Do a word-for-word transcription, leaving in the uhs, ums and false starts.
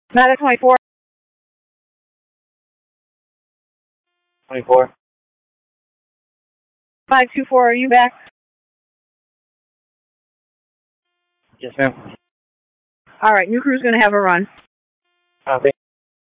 Nine twenty-four. twenty-four. five two four, are you back? Yes, ma'am. All right, new crew's going to have a run. Copy.